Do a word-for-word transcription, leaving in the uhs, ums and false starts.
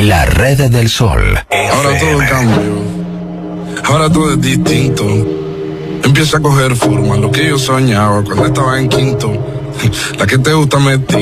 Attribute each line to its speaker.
Speaker 1: La Red del Sol.
Speaker 2: Ahora todo cambió, ahora todo es distinto. Empieza a coger forma lo que yo soñaba cuando estaba en quinto. La que te gusta me